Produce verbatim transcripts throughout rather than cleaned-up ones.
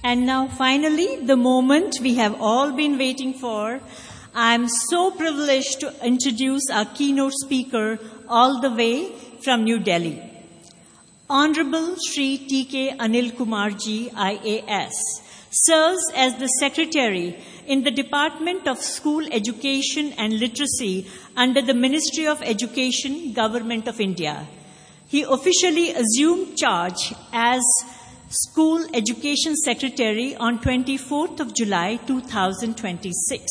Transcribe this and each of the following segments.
And now finally, the moment we have all been waiting for. I'm so privileged to introduce our keynote speaker all the way from New Delhi. Honorable Shri T K Anil Kumar Ji, I A S, serves as the Secretary in the Department of School Education and Literacy under the Ministry of Education, Government of India. He officially assumed charge as School Education Secretary on twenty-fourth of July two thousand twenty-six.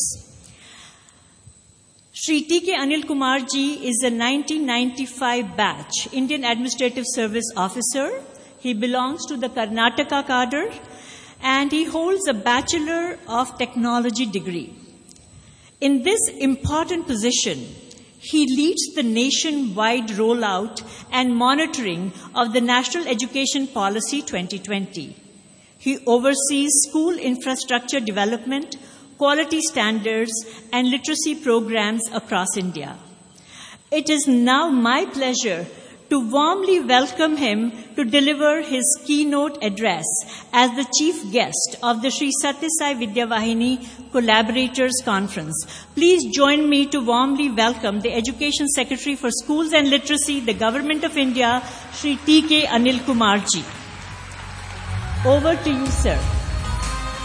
Shri T K Anil Kumar Ji is a nineteen ninety-five batch Indian Administrative Service officer. He belongs to the Karnataka cadre and he holds a Bachelor of Technology degree. In this important position, he leads the nationwide rollout and monitoring of the National Education Policy twenty twenty. He oversees school infrastructure development, quality standards, and literacy programs across India. It is now my pleasure to warmly welcome him to deliver his keynote address as the chief guest of the Sri Sathya Sai Vidya Vahini Collaborators Conference. Please join me to warmly welcome the Education Secretary for Schools and Literacy, the Government of India, Shri T K Anil Kumar Ji. Over to you, sir.